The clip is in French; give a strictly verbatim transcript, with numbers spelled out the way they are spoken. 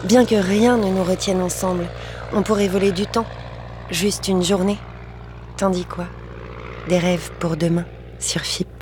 Bien que rien ne nous retienne ensemble, on pourrait voler du temps. Juste une journée. Tandis quoi? Des rêves pour demain, sur F I P.